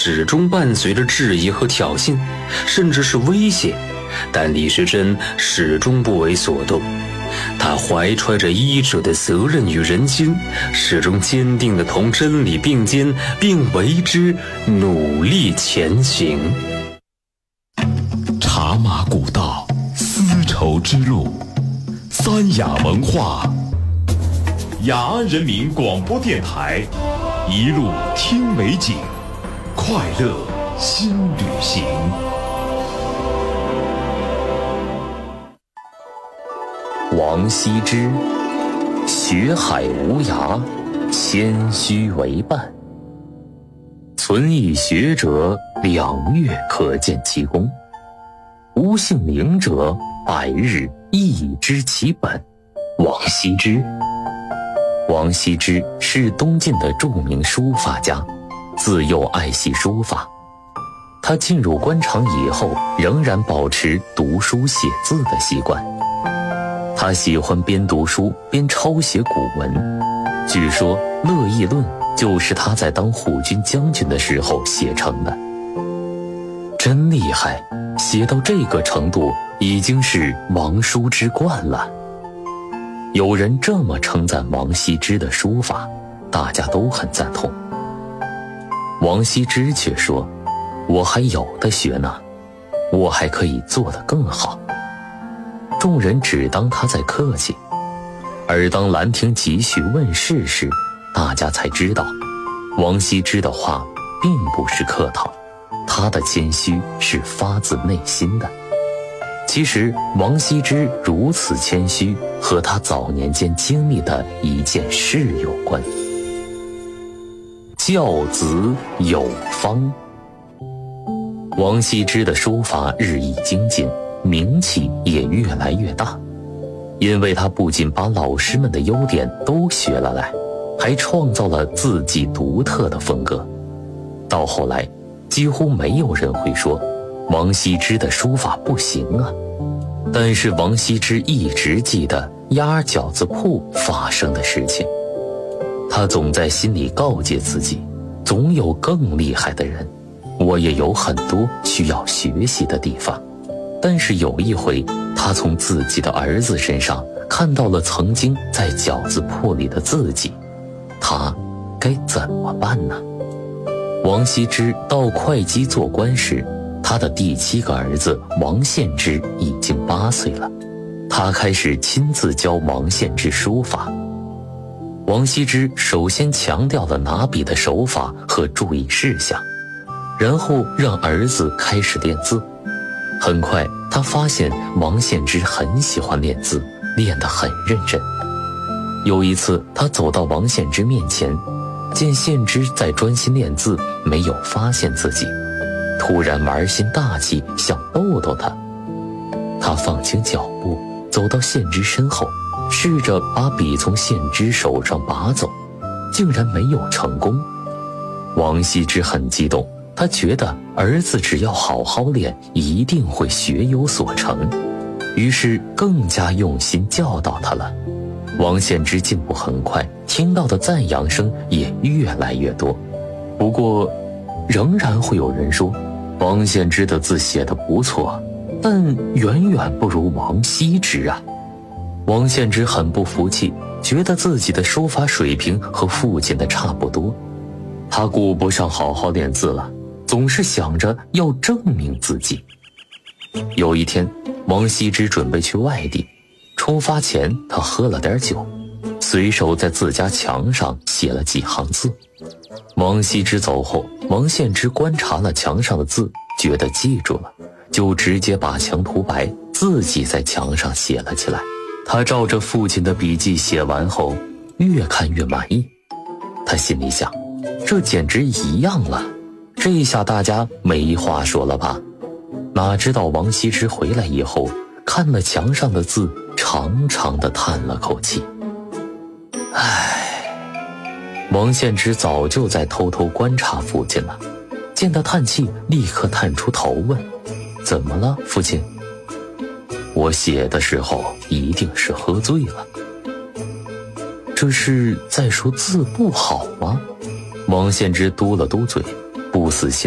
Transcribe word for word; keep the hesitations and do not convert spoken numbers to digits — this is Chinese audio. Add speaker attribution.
Speaker 1: 始终伴随着质疑和挑衅，甚至是威胁，但李时珍始终不为所动。他怀揣着医者的责任与人心，始终坚定地同真理并肩，并为之努力前行。
Speaker 2: 茶马古道，丝绸之路，三雅文化，雅安人民广播电台，一路听美景，快乐新旅行。
Speaker 3: 王羲之，学海无涯，谦虚为伴。存以学者，两月可见其功；无姓名者，百日亦知其本。王羲之。王羲之是东晋的著名书法家，自幼爱惜书法。他进入官场以后，仍然保持读书写字的习惯。他喜欢边读书边抄写古文，据说《乐毅论》就是他在当护军将军的时候写成的。真厉害，写到这个程度已经是王书之冠了。有人这么称赞王羲之的书法，大家都很赞同。王羲之却说，我还有的学呢，我还可以做得更好。众人只当他在客气，而当《兰亭集序》问世时，大家才知道，王羲之的话并不是客套，他的谦虚是发自内心的。其实王羲之如此谦虚，和他早年间经历的一件事有关。教子有方。王羲之的书法日益精进，名气也越来越大，因为他不仅把老师们的优点都学了来，还创造了自己独特的风格。到后来，几乎没有人会说王羲之的书法不行啊。但是王羲之一直记得鸭饺子铺发生的事情，他总在心里告诫自己，总有更厉害的人，我也有很多需要学习的地方。但是有一回，他从自己的儿子身上看到了曾经在饺子铺里的自己，他该怎么办呢？王羲之到会稽做官时，他的第七个儿子王献之已经八岁了，他开始亲自教王献之书法。王羲之首先强调了拿笔的手法和注意事项，然后让儿子开始练字。很快，他发现王献之很喜欢练字，练得很认真。有一次，他走到王献之面前，见献之在专心练字，没有发现自己，突然玩心大起，想逗逗他。他放轻脚步，走到献之身后，试着把笔从献之手上拔走，竟然没有成功。王羲之很激动，他觉得儿子只要好好练，一定会学有所成，于是更加用心教导他了。王献之进步很快，听到的赞扬声也越来越多。不过，仍然会有人说，王献之的字写得不错，但远远不如王羲之啊。王献之很不服气，觉得自己的书法水平和父亲的差不多，他顾不上好好练字了，总是想着要证明自己。有一天，王羲之准备去外地，出发前他喝了点酒，随手在自家墙上写了几行字。王羲之走后，王献之观察了墙上的字，觉得记住了，就直接把墙涂白，自己在墙上写了起来。他照着父亲的笔记写完后，越看越满意。他心里想，这简直一样了，这下大家没话说了吧？哪知道王羲之回来以后，看了墙上的字，长长的叹了口气。唉，王献之早就在偷偷观察父亲了，见他叹气，立刻探出头问：怎么了，父亲？我写的时候一定是喝醉了。这是在说字不好吗？王献之嘟了嘟嘴，不死心